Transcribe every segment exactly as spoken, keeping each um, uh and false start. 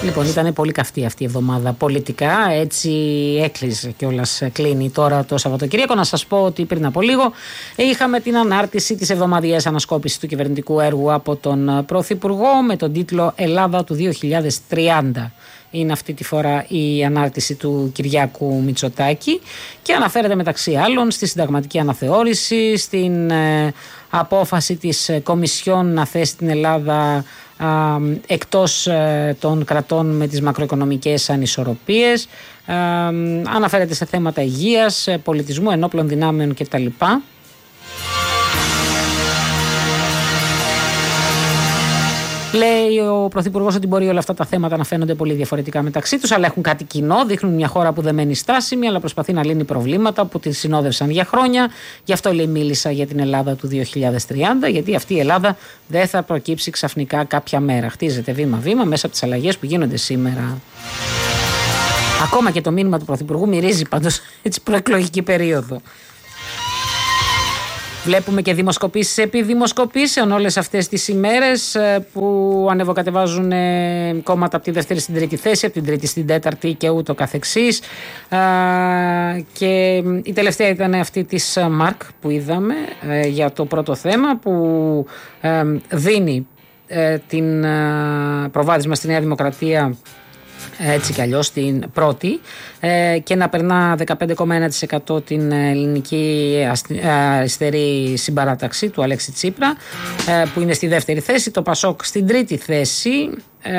Λοιπόν, ήταν πολύ καυτή αυτή η εβδομάδα πολιτικά, έτσι έκλεισε κιόλας, κλείνει τώρα το Σαββατοκύριακο. Να σας πω ότι πριν από λίγο είχαμε την ανάρτηση της εβδομαδιαίας ανασκόπησης του κυβερνητικού έργου από τον Πρωθυπουργό με τον τίτλο «Ελλάδα του δύο χιλιάδες τριάντα». Είναι αυτή τη φορά η ανάρτηση του Κυριάκου Μητσοτάκη και αναφέρεται μεταξύ άλλων στη συνταγματική αναθεώρηση, στην ε, απόφαση της ε, Κομισιόν να θέσει την Ελλάδα α, εκτός ε, των κρατών με τις μακροοικονομικές ανισορροπίες, ε, αναφέρεται σε θέματα υγείας, πολιτισμού, ενόπλων δυνάμεων κτλ. Λέει ο Πρωθυπουργός ότι μπορεί όλα αυτά τα θέματα να φαίνονται πολύ διαφορετικά μεταξύ τους, αλλά έχουν κάτι κοινό, δείχνουν μια χώρα που δεν μένει στάσιμη, αλλά προσπαθεί να λύνει προβλήματα που την συνόδευσαν για χρόνια. Γι' αυτό, λέει, μίλησα για την Ελλάδα του δύο χιλιάδες τριάντα, γιατί αυτή η Ελλάδα δεν θα προκύψει ξαφνικά κάποια μέρα. Χτίζεται βήμα-βήμα μέσα από τις αλλαγές που γίνονται σήμερα. Ακόμα και το μήνυμα του Πρωθυπουργού μυρίζει πάντως έτσι προεκλογική περίοδο. Βλέπουμε και δημοσκοπήσεις επί δημοσκοπήσεων όλες αυτές τις ημέρες που ανεβοκατεβάζουν κόμματα από τη δεύτερη στην τρίτη θέση, από την τρίτη στην τέταρτη και ούτω καθεξής. Και η τελευταία ήταν αυτή της ΜΑΡΚ που είδαμε για το πρώτο θέμα, που δίνει την προβάδισμα στη Νέα Δημοκρατία έτσι κι αλλιώς την πρώτη ε, και να περνά δεκαπέντε κόμμα ένα τοις εκατό την ελληνική αριστερή συμπαράταξη του Αλέξη Τσίπρα, ε, που είναι στη δεύτερη θέση, το Πασόκ στην τρίτη θέση ε,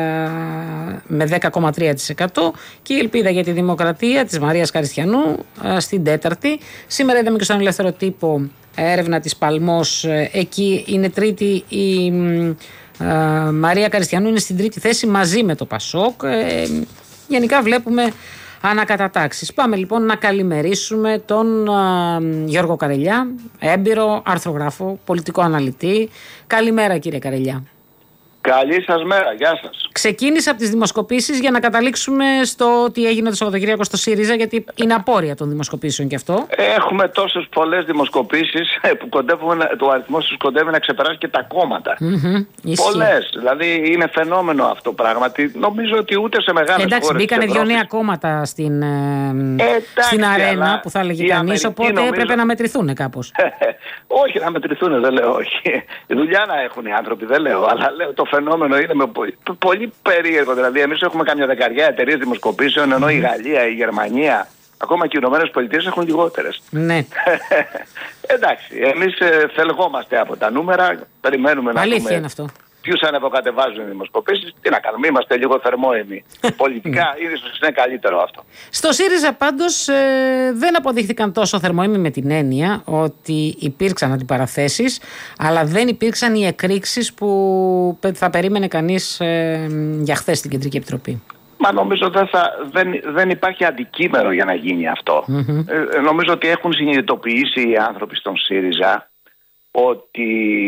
με δέκα κόμμα τρία τοις εκατό και η Ελπίδα για τη Δημοκρατία της Μαρίας Καριστιανού ε, στην τέταρτη. Σήμερα είδαμε και στον Ελεύθερο Τύπο έρευνα της Παλμός, ε, εκεί είναι τρίτη η Uh, Μαρία Καριστιανού, είναι στην τρίτη θέση μαζί με το Πασόκ. Ε, γενικά βλέπουμε ανακατατάξεις. Πάμε λοιπόν να καλημερίσουμε τον uh, Γιώργο Καρελιά, έμπειρο αρθρογράφο, πολιτικό αναλυτή. Καλημέρα, κύριε Καρελιά. Καλή σας μέρα, γεια σας. Ξεκίνησα από τις δημοσκοπήσεις για να καταλήξουμε στο τι έγινε το Σαββατοκύριακο στο ΣΥΡΙΖΑ, γιατί είναι απόρρια των δημοσκοπήσεων και αυτό. Έχουμε τόσες πολλές δημοσκοπήσεις που κοντεύουν, το αριθμός τους κοντεύει να ξεπεράσει και τα κόμματα. Mm-hmm, πολλές. Δηλαδή είναι φαινόμενο αυτό πράγματι. Νομίζω ότι ούτε σε μεγάλες χώρες. Εντάξει, μπήκανε δύο νέα κόμματα στην, ε, στην αρένα που θα έλεγε κανείς, οπότε νομίζω έπρεπε να μετρηθούν κάπως. Όχι, να μετρηθούν, δεν λέω όχι. Δουλειά να έχουν οι άνθρωποι, δεν λέω, αλλά λέω το φαινόμενο είναι με πολύ, πολύ περίεργο. Δηλαδή, εμείς έχουμε καμιά δεκαριά εταιρείες δημοσκοπήσεων, ενώ η Γαλλία, η Γερμανία, ακόμα και οι Ηνωμένες Πολιτείες έχουν λιγότερες. Ναι. Εντάξει, εμείς ε, θελγόμαστε από τα νούμερα, περιμένουμε Αλήθεια να δούμε είναι αυτό. ποιους ανεβοκατεβάζουν οι δημοσκοπήσεις. Τι να κάνουμε, είμαστε λίγο θερμόαιμοι. Πολιτικά ίσως είναι καλύτερο αυτό. Στο ΣΥΡΙΖΑ πάντως ε, δεν αποδείχθηκαν τόσο θερμόαιμοι με την έννοια ότι υπήρξαν αντιπαραθέσεις, αλλά δεν υπήρξαν οι εκρήξεις που θα περίμενε κανείς ε, για χθες στην Κεντρική Επιτροπή. Μα νομίζω δεν, θα, δεν, δεν υπάρχει αντικείμενο για να γίνει αυτό. Mm-hmm. Ε, νομίζω ότι έχουν συνειδητοποιήσει οι άνθρωποι στον ΣΥΡΙΖΑ ότι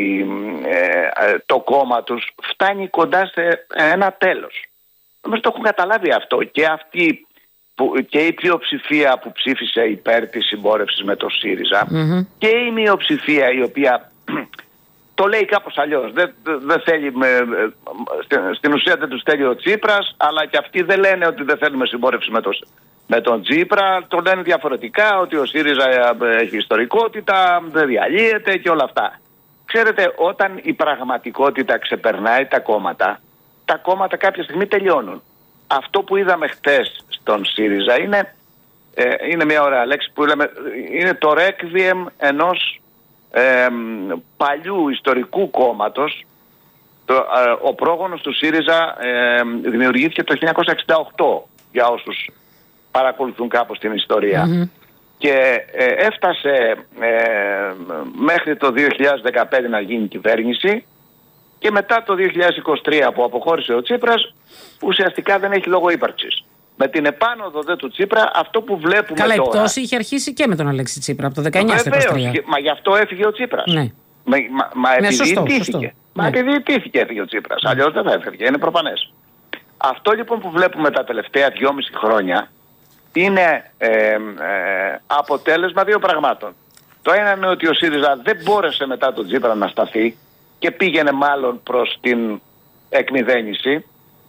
ε, το κόμμα τους φτάνει κοντά σε ένα τέλος. Νομίζω το έχουν καταλάβει αυτό και αυτοί που, και η πλειοψηφία που ψήφισε υπέρ της συμπόρευσης με το ΣΥΡΙΖΑ mm-hmm. και η μειοψηφία η οποία το λέει κάπως αλλιώς. Δεν, δεν θέλει, με, στην ουσία δεν τους θέλει ο Τσίπρας, αλλά και αυτοί δεν λένε ότι δεν θέλουμε συμπόρευση με, το, με τον Τσίπρα. Το λένε διαφορετικά, ότι ο ΣΥΡΙΖΑ έχει ιστορικότητα, δεν διαλύεται και όλα αυτά. Ξέρετε, όταν η πραγματικότητα ξεπερνάει τα κόμματα, τα κόμματα κάποια στιγμή τελειώνουν. Αυτό που είδαμε χτες στον ΣΥΡΙΖΑ είναι, ε, είναι μια ωραία λέξη που λέμε, είναι το ρέκβιεμ ενός Ε, παλιού ιστορικού κόμματος. Το, ε, ο πρόγονος του ΣΥΡΙΖΑ ε, δημιουργήθηκε το χίλια εννιακόσια εξήντα οκτώ, για όσους παρακολουθούν κάπως την ιστορία. Mm-hmm. Και ε, έφτασε ε, μέχρι το δύο χιλιάδες δεκαπέντε να γίνει κυβέρνηση και μετά το δύο χιλιάδες είκοσι τρία που αποχώρησε ο Τσίπρας ουσιαστικά δεν έχει λόγο ύπαρξης. Με την επάνωδο δε του Τσίπρα, αυτό που βλέπουμε Καλά, τώρα... Καλά, η πτώση είχε αρχίσει και με τον Αλέξη Τσίπρα από το δεκαεννιά στο είκοσι τρία. Μα γι' αυτό έφυγε ο Τσίπρας. Ναι. Μα, μα, μα ναι, επειδή σωστό, ιτήθηκε. Σωστό. Μα ναι. επειδή ιτήθηκε έφυγε ο Τσίπρας. Ναι. Αλλιώς δεν θα έφυγε. Είναι προφανές. Αυτό λοιπόν που βλέπουμε τα τελευταία δυόμιση χρόνια είναι ε, ε, αποτέλεσμα δύο πραγμάτων. Το ένα είναι ότι ο ΣΥΡΙΖΑ δεν μπόρεσε μετά τον Τσίπρα να σταθεί και πήγαινε μάλλον προς την εκμηδένιση.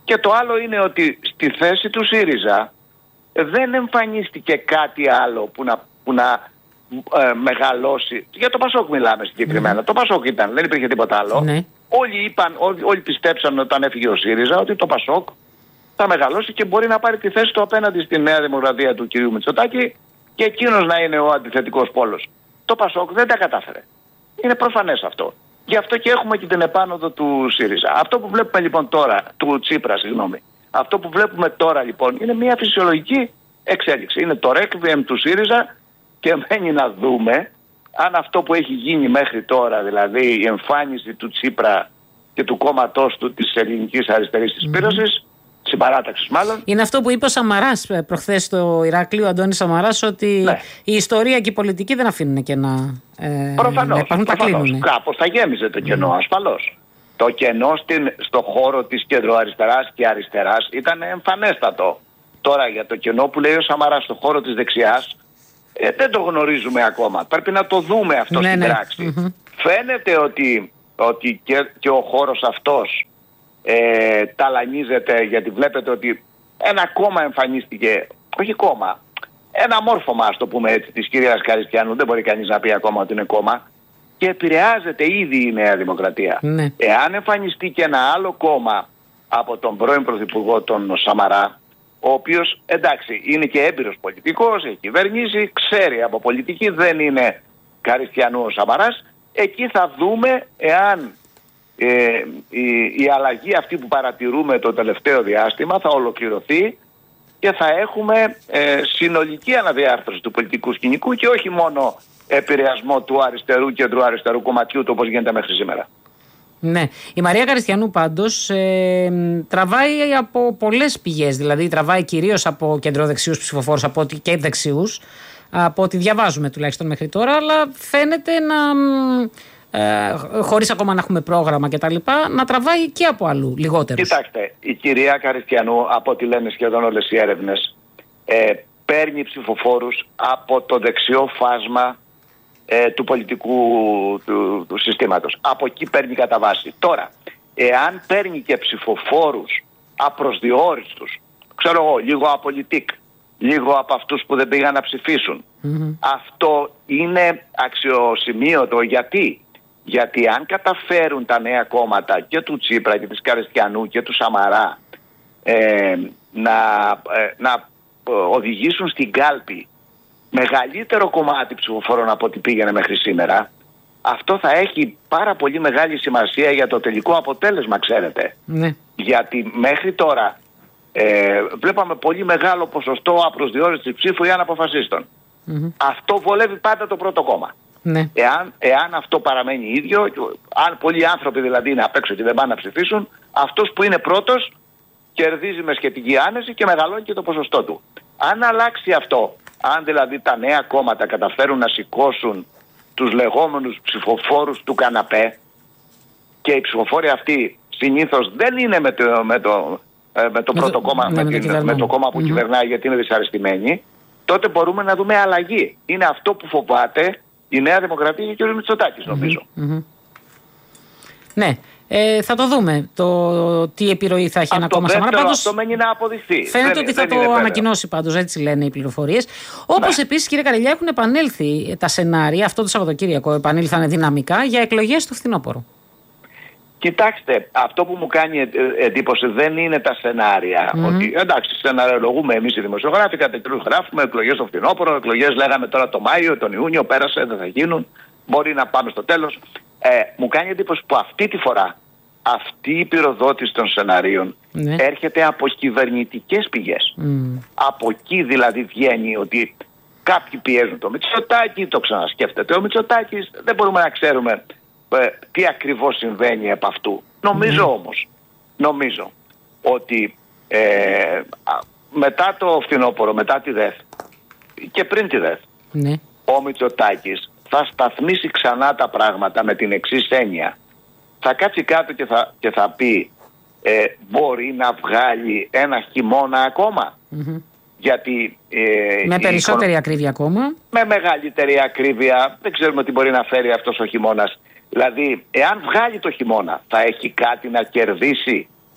Και το άλλο είναι ότι στη θέση του ΣΥΡΙΖΑ δεν εμφανίστηκε κάτι άλλο που να, που να ε, μεγαλώσει. Για το ΠΑΣΟΚ μιλάμε συγκεκριμένα. Mm. Το ΠΑΣΟΚ ήταν, δεν υπήρχε τίποτα άλλο. Mm. Όλοι, είπαν, όλοι, όλοι πιστέψαν όταν έφυγε ο ΣΥΡΙΖΑ ότι το ΠΑΣΟΚ θα μεγαλώσει και μπορεί να πάρει τη θέση του απέναντι στη Νέα Δημοκρατία του κ. Μητσοτάκη και εκείνος να είναι ο αντιθετικός πόλος. Το ΠΑΣΟΚ δεν τα κατάφερε. Είναι προφανές αυτό. Γι' αυτό και έχουμε και την επάνωδο του ΣΥΡΙΖΑ. Αυτό που βλέπουμε λοιπόν τώρα, του Τσίπρα, συγγνώμη. Αυτό που βλέπουμε τώρα λοιπόν είναι μια φυσιολογική εξέλιξη. Είναι το ρέκβιεμ του ΣΥΡΙΖΑ και μένει να δούμε αν αυτό που έχει γίνει μέχρι τώρα, δηλαδή η εμφάνιση του Τσίπρα και του κόμματός του της ελληνικής αριστερής συσπήρωσης, mm-hmm. συμπαράταξης μάλλον. Είναι αυτό που είπε ο Σαμαράς προχθές στο Ηράκλειο, ο Αντώνης Σαμαράς, ότι ναι. η ιστορία και η πολιτική δεν αφήνουν και να, ε, προφανώς, να υπάρχουν, τα κλείνουν. Κάπως θα γέμιζε το κενό, mm. ασφαλώς. Το κενό στην, στο χώρο της κεντροαριστεράς και αριστεράς ήταν εμφανέστατο. Τώρα για το κενό που λέει ο Σαμαράς στο χώρο της δεξιάς, ε, δεν το γνωρίζουμε ακόμα. Πρέπει να το δούμε αυτό ναι, στην ναι. πράξη. Mm-hmm. Φαίνεται ότι, ότι και, και ο χώρος αυτός ε, ταλανίζεται, γιατί βλέπετε ότι ένα κόμμα εμφανίστηκε, όχι κόμμα, ένα μόρφωμα, ας το πούμε έτσι, της κυρίας Καριστιανού, δεν μπορεί κανείς να πει ακόμα ότι είναι κόμμα, και επηρεάζεται ήδη η Νέα Δημοκρατία. Ναι. Εάν εμφανιστεί και ένα άλλο κόμμα από τον πρώην Πρωθυπουργό τον Σαμαρά, ο οποίος εντάξει είναι και έμπειρος πολιτικός, έχει κυβερνήσει, ξέρει από πολιτική, δεν είναι Καριστιανού ο Σαμαράς, εκεί θα δούμε εάν ε, η, η αλλαγή αυτή που παρατηρούμε το τελευταίο διάστημα θα ολοκληρωθεί και θα έχουμε ε, συνολική αναδιάρθρωση του πολιτικού σκηνικού και όχι μόνο επηρεασμό του αριστερού κεντρού αριστερού κομματιού του όπως γίνεται μέχρι σήμερα. Ναι. Η Μαρία Καριστιανού πάντως ε, τραβάει από πολλές πηγές, δηλαδή τραβάει κυρίως από κεντροδεξιούς ψηφοφόρους από ότι και δεξιούς, από ό,τι διαβάζουμε τουλάχιστον μέχρι τώρα, αλλά φαίνεται να, ε, χωρίς ακόμα να έχουμε πρόγραμμα κτλ, να τραβάει και από αλλού λιγότερους. Κοιτάξτε, η κυρία Καριστιανού, από ό,τι λένε σχεδόν όλες οι έρευνες, ε, παίρνει ψηφοφόρους από το δεξιό φάσμα ε, του πολιτικού του, του συστήματος. Από εκεί παίρνει κατά βάση. Τώρα, εάν παίρνει και ψηφοφόρους απροσδιόριστους, ξέρω εγώ, λίγο απολυτικ, λίγο από αυτούς που δεν πήγαν να ψηφίσουν, mm-hmm. αυτό είναι αξιοσημείωτο. Γιατί? Γιατί αν καταφέρουν τα νέα κόμματα και του Τσίπρα και της Καριστιανού και του Σαμαρά ε, να, ε, να οδηγήσουν στην κάλπη μεγαλύτερο κομμάτι ψηφοφόρων από ό,τι πήγαινε μέχρι σήμερα, αυτό θα έχει πάρα πολύ μεγάλη σημασία για το τελικό αποτέλεσμα, ξέρετε. Ναι. Γιατί μέχρι τώρα ε, βλέπαμε πολύ μεγάλο ποσοστό απροσδιόριστης ψήφου ή αναποφασίστων. Mm-hmm. Αυτό βολεύει πάντα το πρώτο κόμμα. Ναι. Εάν, εάν αυτό παραμένει ίδιο, αν πολλοί άνθρωποι δηλαδή είναι απ' έξω και δεν πάνε να ψηφίσουν, αυτός που είναι πρώτος κερδίζει με σχετική άνεση και μεγαλώνει και το ποσοστό του. Αν αλλάξει αυτό, αν δηλαδή τα νέα κόμματα καταφέρουν να σηκώσουν τους λεγόμενους ψηφοφόρους του καναπέ, και οι ψηφοφόροι αυτοί συνήθως δεν είναι με το, με το, με το με πρώτο το, κόμμα, ναι, με, με, την, με το κόμμα που mm-hmm. κυβερνάει, γιατί είναι δυσαρεστημένοι, τότε μπορούμε να δούμε αλλαγή. Είναι αυτό που φοβάται η Νέα Δημοκρατία και ο κ. Μητσοτάκης, νομίζω. Mm-hmm. Ναι. Ε, θα το δούμε το τι επιρροή θα έχει αυτό ένα κόμμα Σαμαρά. Πάντως, αυτό μένει να αποδειχθεί. Φαίνεται δεν, ότι θα το ανακοινώσει πάντως, έτσι λένε οι πληροφορίες. Όπως ναι. επίσης, κύριε Καρελιά, έχουν επανέλθει τα σενάρια αυτό το Σαββατοκύριακο, επανήλθανε δυναμικά για εκλογές στο φθινόπωρο. Κοιτάξτε, αυτό που μου κάνει εντύπωση δεν είναι τα σενάρια. Mm-hmm. Ότι εντάξει, σεναριολογούμε εμείς οι δημοσιογράφοι, κατά καιρούς γράφουμε εκλογές στο φθινόπωρο, εκλογές λέγαμε τώρα το Μάιο, τον Ιούνιο, πέρασε, δεν θα γίνουν. Μπορεί να πάμε στο τέλος. Ε, μου κάνει εντύπωση που αυτή τη φορά αυτή η πυροδότηση των σεναρίων ναι. έρχεται από κυβερνητικές πηγές. Mm. Από εκεί δηλαδή βγαίνει ότι κάποιοι πιέζουν το Μητσοτάκη, το ξανασκέφτεται ο Μητσοτάκης, δεν μπορούμε να ξέρουμε ε, τι ακριβώς συμβαίνει επ' αυτού. Νομίζω mm. όμως, νομίζω ότι ε, μετά το φθινόπωρο, μετά τη ΔΕΘ και πριν τη ΔΕΘ, mm. ο Μητσοτάκης θα σταθμίσει ξανά τα πράγματα με την εξής έννοια. Θα κάτσει κάτω και θα, και θα πει ε, μπορεί να βγάλει ένα χειμώνα ακόμα. Mm-hmm. Γιατί, ε, με περισσότερη η... ακρίβεια ακόμα. Με μεγαλύτερη ακρίβεια. Δεν ξέρουμε τι μπορεί να φέρει αυτός ο χειμώνας. Δηλαδή, εάν βγάλει το χειμώνα, θα έχει κάτι να κερδίσει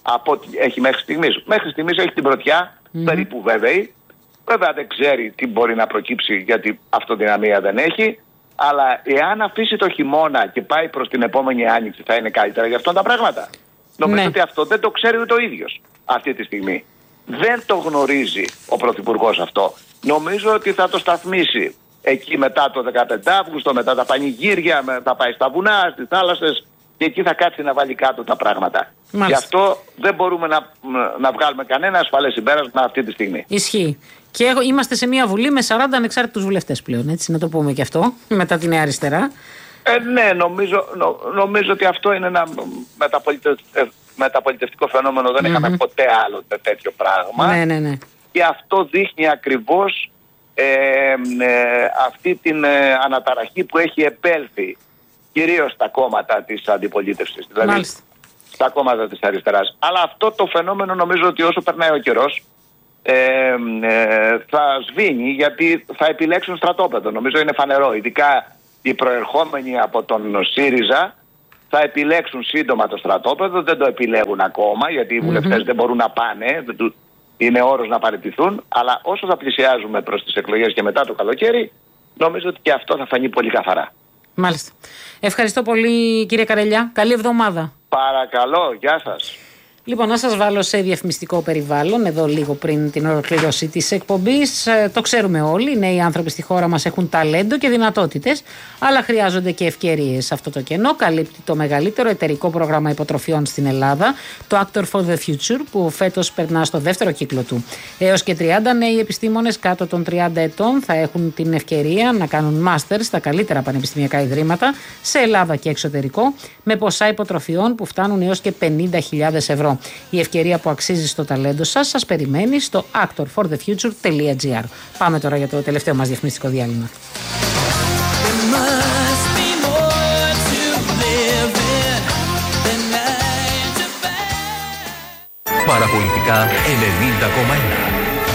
από ό,τι έχει μέχρι στιγμής. Μέχρι στιγμής έχει την πρωτιά, mm-hmm. περίπου βέβαιη. Βέβαια δεν ξέρει τι μπορεί να προκύψει, γιατί αυτοδυναμία δεν έχει. Αλλά εάν αφήσει το χειμώνα και πάει προς την επόμενη άνοιξη, θα είναι καλύτερα για αυτόν τα πράγματα. Νομίζω ναι. ότι αυτό δεν το ξέρει ούτε ο ίδιος αυτή τη στιγμή. Δεν το γνωρίζει ο Πρωθυπουργός αυτό. Νομίζω ότι θα το σταθμίσει εκεί μετά το δεκαπέντε Αυγούστου, μετά τα πανηγύρια, θα πάει στα βουνά, στις θάλασσες και εκεί θα κάτσει να βάλει κάτω τα πράγματα. Μάλιστα. Γι' αυτό δεν μπορούμε να, να βγάλουμε κανένα ασφαλές συμπέρασμα αυτή τη στιγμή. Ισχύει. Και είμαστε σε μια βουλή με σαράντα ανεξάρτητους βουλευτές πλέον, έτσι, να το πούμε και αυτό, μετά τη Νέα Αριστερά. Ε, ναι, νομίζω, νο, νομίζω ότι αυτό είναι ένα μεταπολιτευτικό, μεταπολιτευτικό φαινόμενο. Δεν mm-hmm. είχαμε ποτέ άλλο τέτοιο πράγμα. Ναι, ναι, ναι. Και αυτό δείχνει ακριβώς ε, ε, αυτή την ε, αναταραχή που έχει επέλθει κυρίως στα κόμματα της αντιπολίτευσης, δηλαδή Μάλιστα. στα κόμματα της αριστεράς. Αλλά αυτό το φαινόμενο νομίζω ότι όσο περνάει ο καιρός ε, ε, θα σβήνει, γιατί θα επιλέξουν στρατόπεδο. Νομίζω είναι φανερό, ειδικά οι προερχόμενοι από τον ΣΥΡΙΖΑ θα επιλέξουν σύντομα το στρατόπεδο, δεν το επιλέγουν ακόμα, γιατί οι βουλευτές mm-hmm. δεν μπορούν να πάνε, είναι όρος να παραιτηθούν, αλλά όσο θα πλησιάζουμε προς τις εκλογές και μετά το καλοκαίρι, νομίζω ότι και αυτό θα φανεί πολύ καθαρά. Μάλιστα. Ευχαριστώ πολύ, κύριε Καρελιά. Καλή εβδομάδα. Παρακαλώ. Γεια σας. Λοιπόν, να σας βάλω σε διαφημιστικό περιβάλλον εδώ λίγο πριν την ολοκλήρωση της εκπομπής. Ε, το ξέρουμε όλοι, οι νέοι άνθρωποι στη χώρα μας έχουν ταλέντο και δυνατότητες, αλλά χρειάζονται και ευκαιρίες. Αυτό το κενό καλύπτει το μεγαλύτερο εταιρικό πρόγραμμα υποτροφιών στην Ελλάδα, το Actor for the Future, που φέτος περνά στο δεύτερο κύκλο του. Έως και τριάντα νέοι επιστήμονες κάτω των τριάντα ετών θα έχουν την ευκαιρία να κάνουν μάστερ στα καλύτερα πανεπιστημιακά ιδρύματα σε Ελλάδα και εξωτερικό, με ποσά υποτροφιών που φτάνουν έως και πενήντα χιλιάδες ευρώ. Η ευκαιρία που αξίζει στο ταλέντο σας σας περιμένει στο actor for the future dot g r. Πάμε τώρα για το τελευταίο μας διαφημιστικό διάλειμμα. Παραπολιτικά ενενήντα κόμμα ένα.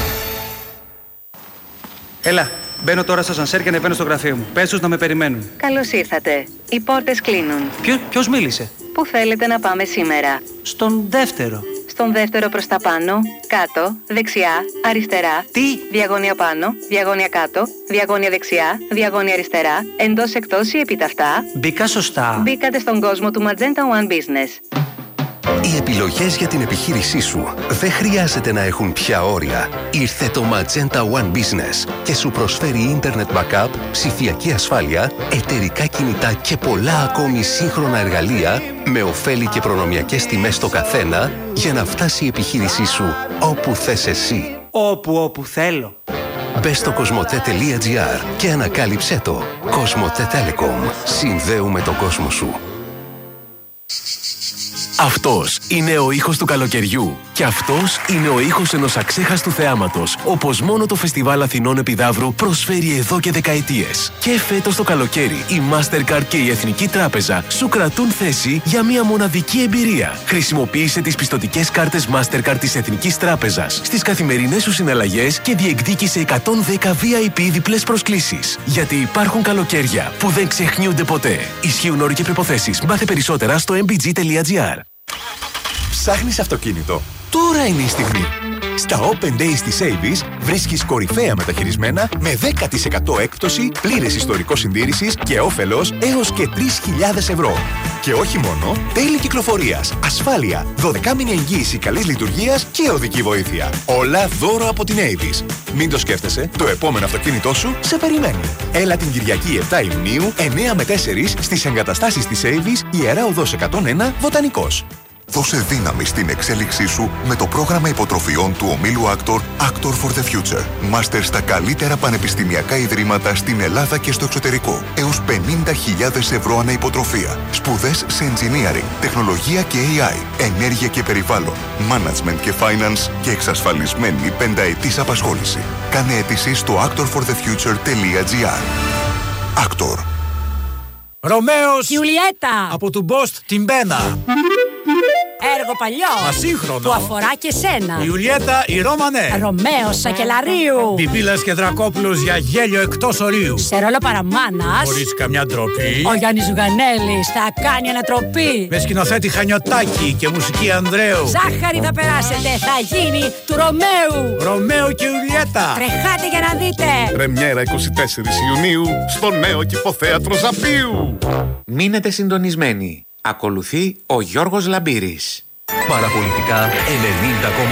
Έλα, μπαίνω τώρα στα σανσέρ και ανεβαίνω στο γραφείο μου. Πες τους να με περιμένουν. Καλώς ήρθατε. Οι πόρτες κλείνουν. Ποιο, ποιος μίλησε? Πού θέλετε να πάμε σήμερα? Στον δεύτερο. Στον δεύτερο προς τα πάνω, κάτω, δεξιά, αριστερά. Τι? Διαγώνια πάνω, διαγώνια κάτω, διαγώνια δεξιά, διαγώνια αριστερά, εντός εκτός ή επιταυτά. Μπήκα σωστά. Μπήκατε στον κόσμο του Magenta One Business. Οι επιλογές για την επιχείρησή σου δεν χρειάζεται να έχουν πια όρια. Ήρθε το Magenta One Business και σου προσφέρει Internet Backup, ψηφιακή ασφάλεια, εταιρικά κινητά και πολλά ακόμη σύγχρονα εργαλεία με ωφέλη και προνομιακές τιμές στο καθένα για να φτάσει η επιχείρησή σου όπου θες εσύ. Όπου όπου θέλω. Μπες στο κοσμοτέ τελεία τζι άρ και ανακάλυψέ το. Κοσμοτέ Telecom. Συνδέουμε τον κόσμο σου. Αυτός είναι ο ήχος του καλοκαιριού. Και αυτός είναι ο ήχος ενός αξέχαστου θεάματος, όπως μόνο το Φεστιβάλ Αθηνών Επιδαύρου προσφέρει εδώ και δεκαετίες. Και φέτος το καλοκαίρι, η Mastercard και η Εθνική Τράπεζα σου κρατούν θέση για μια μοναδική εμπειρία. Χρησιμοποίησε τις πιστωτικές κάρτες Mastercard της Εθνικής Τράπεζας στις καθημερινές σου συναλλαγές και διεκδίκησε εκατόν δέκα βι άι πι διπλές προσκλήσεις. Γιατί υπάρχουν καλοκαίρια που δεν ξεχνιούνται ποτέ. Ισχύουν όροι και προϋποθέσεις. Μάθε περισσότερα στο εμ μπι τζι τελεία τζι άρ. Ψάχνεις αυτοκίνητο? Τώρα είναι η στιγμή. Στα Open Days της Avis βρίσκεις κορυφαία μεταχειρισμένα με δέκα τοις εκατό έκπτωση, πλήρες ιστορικό συντήρησης και όφελος έως και τρεις χιλιάδες ευρώ. Και όχι μόνο, τέλη κυκλοφορίας, ασφάλεια, δωδεκάμηνη εγγύηση καλής λειτουργίας και οδική βοήθεια. Όλα δώρο από την Avis. Μην το σκέφτεσαι, το επόμενο αυτοκίνητό σου σε περιμένει. Έλα την Κυριακή επτά Ιουνίου, εννιά με τέσσερα στις εγκαταστάσεις της Avis, Ιερά Οδός εκατόν ένα, Βοτανικός. Δώσε δύναμη στην εξέλιξή σου με το πρόγραμμα υποτροφιών του ομίλου Actor, Actor for the Future. Μάστερ στα καλύτερα πανεπιστημιακά ιδρύματα στην Ελλάδα και στο εξωτερικό. Έως πενήντα χιλιάδες ευρώ ανά υποτροφία. Σπουδές σε engineering, τεχνολογία και έι άι, ενέργεια και περιβάλλον, management και finance και εξασφαλισμένη πενταετής απασχόληση. Κάνε αίτηση στο actor for the future τελεία τζι άρ. Actor. Ρωμαίος Γιουλιέτα από του Μπόστ την Πένα. έργο παλιό. Μα σύγχρονο. Που αφορά και σένα. Η Ιουλιέτα η Ρωμανέ. Ρωμαίος Σακελαρίου. Πιπίλας και Δρακόπουλος για γέλιο εκτός ορίου. Σε ρόλο παραμάνας. Χωρίς καμιά ντροπή. Ο Γιάννης Ζουγανέλης θα κάνει ανατροπή. Με σκηνοθέτη Χανιωτάκη και μουσική Ανδρέου. Ζάχαρη θα περάσετε, θα γίνει του Ρωμαίου. Ρωμαίο και Ιουλιέτα. Τρεχάτε για να δείτε. Πρεμιέρα εικοστή τέταρτη Ιουνίου στο νέο Κηποθέατρο Ζαπίου. Μείνετε συντονισμένοι. Ακολουθεί ο Γιώργος Λαμπύρης. Παραπολιτικά ενενήντα κόμμα